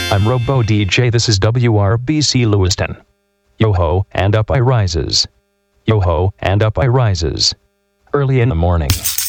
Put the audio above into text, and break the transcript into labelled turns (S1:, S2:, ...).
S1: I'm Robo DJ, this is WRBC Lewiston. Yo-ho, and up I rises. Yo-ho, and up I rises. Early in the morning.